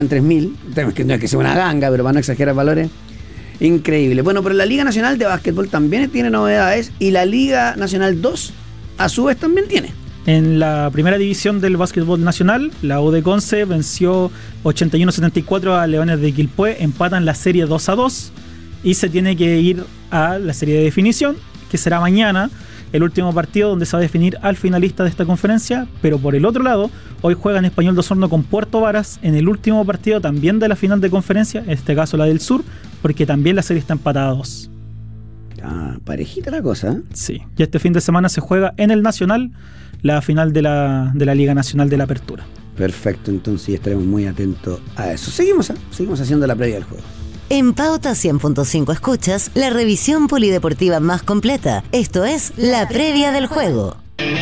en 3.000, que no es que sea una ganga, pero para no exagerar valores, increíble. Bueno, pero la Liga Nacional de Básquetbol también tiene novedades y la Liga Nacional 2 a su vez también tiene. En la primera división del básquetbol nacional, la U de Conce venció 81-74 a Leones de Quilpué, empatan la serie 2-2 y se tiene que ir a la serie de definición, que será mañana, el último partido donde se va a definir al finalista de esta conferencia. Pero por el otro lado, hoy juegan Español de Osorno con Puerto Varas en el último partido también de la final de conferencia, en este caso la del sur, porque también la serie está empatada a 2. Ah, parejita la cosa, ¿eh? Sí, y este fin de semana se juega en el Nacional la final de la Liga Nacional de la Apertura. Perfecto, entonces estaremos muy atentos a eso. Seguimos haciendo la previa del juego. En Pauta 100.5 escuchas la revisión polideportiva más completa. Esto es la previa del juego.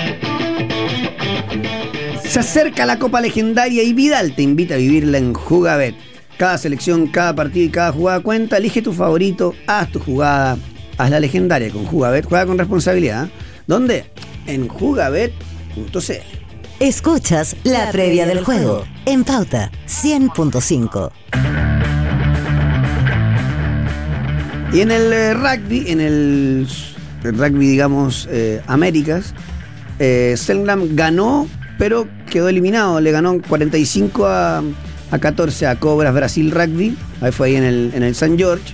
Se acerca la Copa Legendaria y Vidal te invita a vivirla en Jugabet. Cada selección, cada partido y cada jugada cuenta. Elige tu favorito, haz tu jugada, haz la legendaria con Jugabet. Juega con responsabilidad. ¿Dónde? En jugabet.cl. Escuchas la previa del juego en Pauta 100.5. Y en el rugby, digamos, Américas, Selknam ganó, pero quedó eliminado. Le ganó 45-14 a Cobras Brasil Rugby. Ahí fue ahí en el St. George.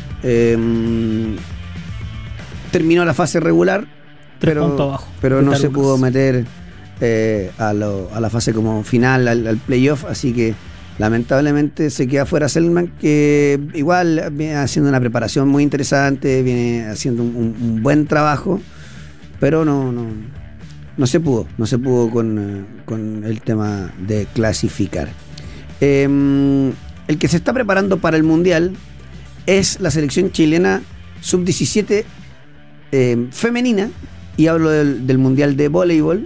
Terminó la fase regular, pero no se pudo meter a la fase como final, al playoff, así que lamentablemente se queda fuera Selknam, que igual viene haciendo una preparación muy interesante, viene haciendo un buen trabajo, pero no se pudo con el tema de clasificar. El que se está preparando para el Mundial es la selección chilena sub-17 femenina, y hablo del Mundial de voleibol.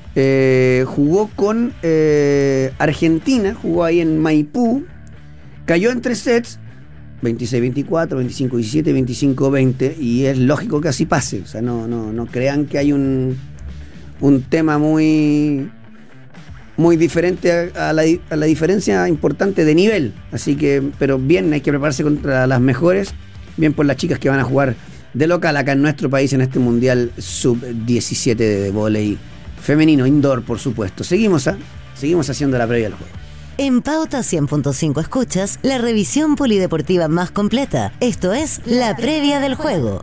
Jugó con Argentina, jugó ahí en Maipú, cayó en 3 sets, 26-24, 25-17, 25-20, y es lógico que así pase. O sea, no crean que hay un tema muy diferente a la diferencia importante de nivel. Así que, pero bien, hay que prepararse contra las mejores, bien por las chicas que van a jugar de local acá en nuestro país en este Mundial sub-17 de vóley femenino, indoor, por supuesto. Seguimos haciendo la previa del juego. En Pauta 100.5 escuchas la revisión polideportiva más completa. Esto es la previa del juego.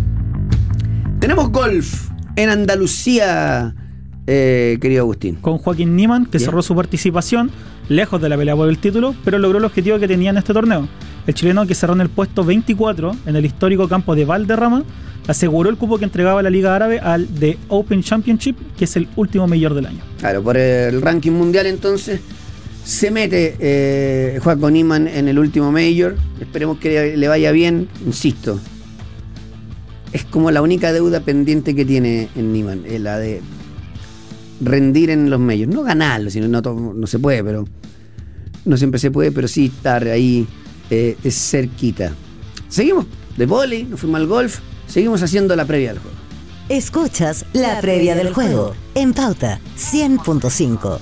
Tenemos golf en Andalucía, querido Agustín. Con Joaquín Niemann, que cerró su participación, lejos de la pelea por el título, pero logró el objetivo que tenía en este torneo. El chileno, que cerró en el puesto 24 en el histórico campo de Valderrama, aseguró el cupo que entregaba la Liga Árabe al The Open Championship, que es el último mayor del año. Claro, por el ranking mundial entonces se mete Joaquín Niemann en el último mayor. Esperemos que le vaya bien. Insisto, es como la única deuda pendiente que tiene en Niemann, la de rendir en los majors. No ganarlo, sino no se puede, pero no siempre se puede, pero sí estar ahí cerquita. Seguimos de vóley, nos fuimos al golf. Seguimos haciendo la previa del juego. Escuchas la previa del juego en Pauta 100.5.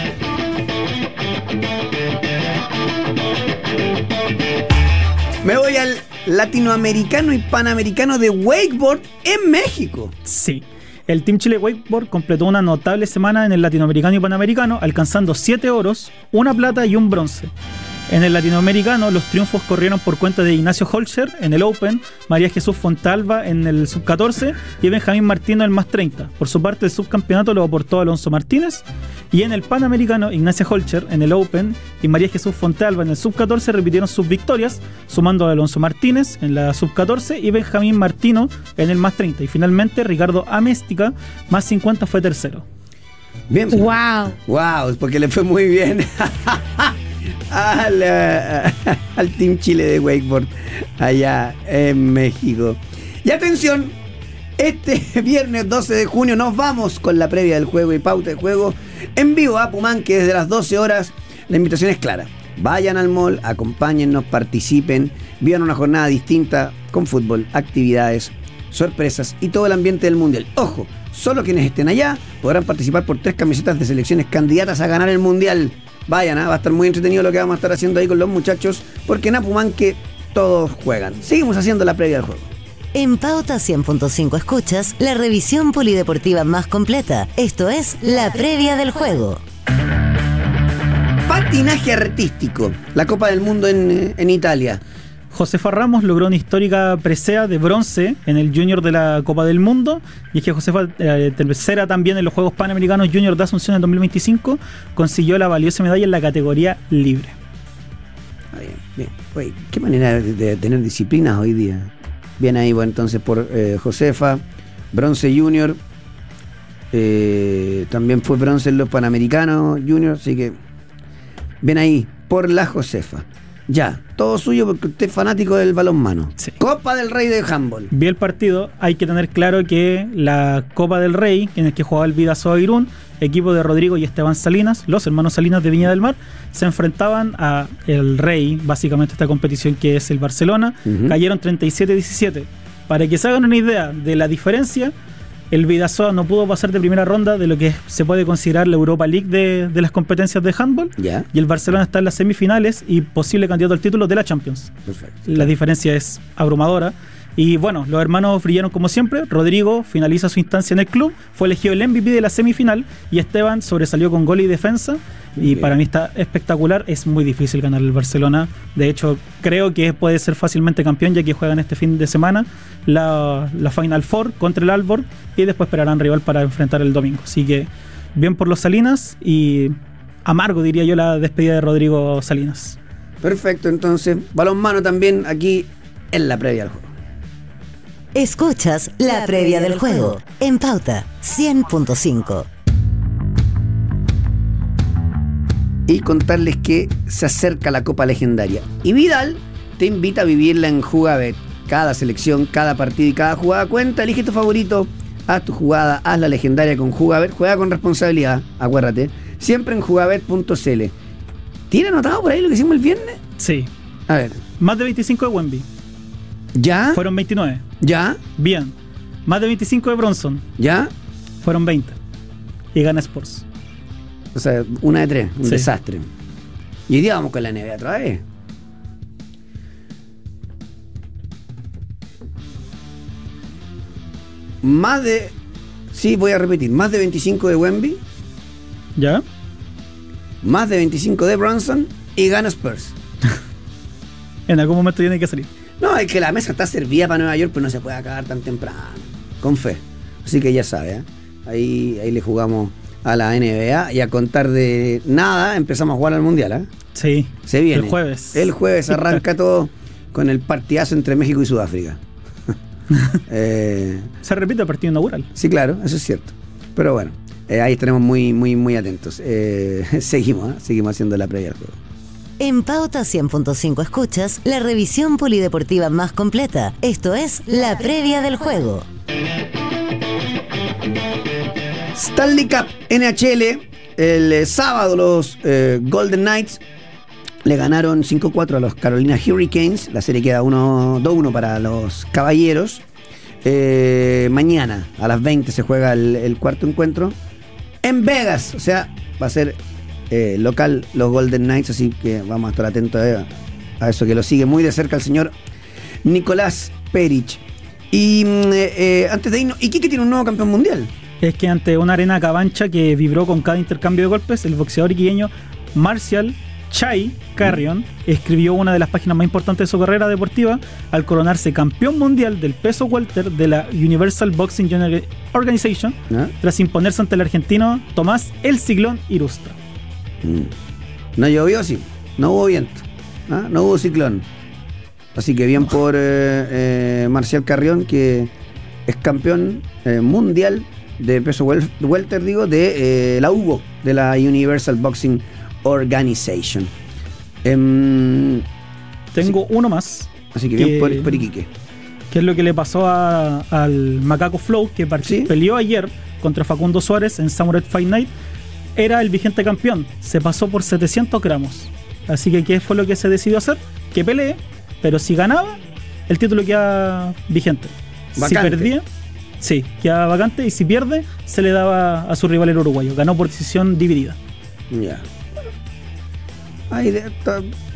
Me voy al latinoamericano y panamericano de wakeboard en México. Sí, el Team Chile Wakeboard completó una notable semana en el latinoamericano y panamericano, alcanzando 7 oros, 1 plata y 1 bronce. En el latinoamericano, los triunfos corrieron por cuenta de Ignacio Holzer en el Open, María Jesús Fontalva en el Sub-14 y Benjamín Martino en el más 30. Por su parte, el subcampeonato lo aportó Alonso Martínez. Y en el Panamericano, Ignacio Holzer en el Open y María Jesús Fontalva en el Sub-14 repitieron sus victorias, sumando a Alonso Martínez en la Sub-14 y Benjamín Martino en el más 30. Y finalmente, Ricardo Améstica, más 50, fue tercero. Bien. ¡Wow! Porque le fue muy bien al Team Chile de wakeboard allá en México. Y atención, este viernes 12 de junio nos vamos con la previa del juego y pauta de juego en vivo a Pumán, que desde las 12 horas la invitación es clara. Vayan al mall, acompáñennos, participen, vivan una jornada distinta con fútbol, actividades, sorpresas y todo el ambiente del mundial. Ojo, solo quienes estén allá podrán participar por 3 camisetas de selecciones candidatas a ganar el mundial. Vayan, va a estar muy entretenido lo que vamos a estar haciendo ahí con los muchachos, porque en Apumanque todos juegan. Seguimos haciendo la previa del juego. En Pauta 100.5 escuchas la revisión polideportiva más completa. Esto es la previa del juego. Patinaje artístico, la Copa del Mundo en Italia. Josefa Ramos logró una histórica presea de bronce en el Junior de la Copa del Mundo, y es que Josefa, tercera también en los Juegos Panamericanos Junior de Asunción en 2025, consiguió la valiosa medalla en la categoría libre. Bien. Oye, qué manera de tener disciplinas hoy día. Bien ahí, bueno, entonces por Josefa, bronce Junior, también fue bronce en los Panamericanos Junior, así que bien ahí, por la Josefa. Ya, todo suyo porque usted es fanático del balonmano. Sí. Copa del Rey de handball. Vi el partido, hay que tener claro que la Copa del Rey, en el que jugaba el Vidasoa Irún, equipo de Rodrigo y Esteban Salinas, los hermanos Salinas de Viña del Mar, se enfrentaban a el Rey, básicamente esta competición que es el Barcelona, cayeron 37-17. Para que se hagan una idea de la diferencia, el Vidasoa no pudo pasar de primera ronda de lo que se puede considerar la Europa League de las competencias de handball, y el Barcelona está en las semifinales y posible candidato al título de la Champions. Perfecto. La diferencia es abrumadora. Y bueno, los hermanos brillaron como siempre. Rodrigo finaliza su instancia en el club, fue elegido el MVP de la semifinal, y Esteban sobresalió con gol y defensa. Y para mí está espectacular. Es muy difícil ganar el Barcelona. De hecho, creo que puede ser fácilmente campeón, ya que juegan este fin de semana la Final Four contra el Aalborg, y después esperarán rival para enfrentar el domingo. Así que bien por los Salinas, y amargo diría yo la despedida de Rodrigo Salinas. Perfecto, entonces balonmano también aquí en la previa del juego. Escuchas la previa del juego en Pauta 100.5. Y contarles que se acerca la Copa Legendaria. Y Vidal te invita a vivirla en Jugabet. Cada selección, cada partido y cada jugada cuenta. Elige tu favorito, haz tu jugada, haz la legendaria con Jugabet. Juega con responsabilidad, acuérdate. Siempre en jugabet.cl. ¿Tiene anotado por ahí lo que hicimos el viernes? Sí. A ver. Más de 25 de Wemby. ¿Ya? Fueron 29. ¿Ya? Bien. Más de 25 de Bronson. ¿Ya? Fueron 20. Y gana Sports. O sea, una de tres, un desastre. Y hoy día vamos con la NBA otra vez. Más de... Sí, voy a repetir. Más de 25 de Wemby. ¿Ya? Más de 25 de Bronson. Y gana Spurs. En algún momento tiene que salir. No, es que la mesa está servida para Nueva York, pero no se puede acabar tan temprano. Con fe. Así que ya sabe, ¿eh? Ahí le jugamos a la NBA, y a contar de nada empezamos a jugar al Mundial, ¿eh? Sí. Se viene. El jueves arranca todo con el partidazo entre México y Sudáfrica. Se repite el partido inaugural. Sí, claro, eso es cierto. Pero bueno, ahí estaremos muy atentos. Seguimos haciendo la previa del juego. En Pauta 100.5 escuchas la revisión polideportiva más completa. Esto es la previa del juego. Stanley Cup NHL, el sábado los Golden Knights le ganaron 5-4 a los Carolina Hurricanes. La serie queda 2-1 para los Caballeros. Mañana a las 20 se juega el cuarto encuentro en Vegas, o sea, va a ser local los Golden Knights, así que vamos a estar atentos a eso, que lo sigue muy de cerca el señor Nicolás Perich. Y antes de irnos, Iquique tiene un nuevo campeón mundial. Es que ante una arena cabancha que vibró con cada intercambio de golpes, el boxeador iquiqueño Marcial Chai Carrion escribió una de las páginas más importantes de su carrera deportiva al coronarse campeón mundial del peso welter de la Universal Boxing Organization, tras imponerse ante el argentino Tomás El Ciclón Irusta. No llovió, sí, no hubo viento, no hubo ciclón, así que bien por Marcial Carrión, que es campeón mundial de peso welter, de la UBO, de la Universal Boxing Organization. Tengo uno más. Así que bien por Iquique. Que es lo que le pasó al Macaco Flow, que peleó ayer contra Facundo Suárez en Samurai Fight Night. Era el vigente campeón, se pasó por 700 gramos. Así que ¿qué fue lo que se decidió hacer? Que pelee, pero si ganaba, el título queda vigente. Vacante. Si perdía, sí, queda vacante, y si pierde, se le daba a su rival el uruguayo. Ganó por decisión dividida. Ya. Ahí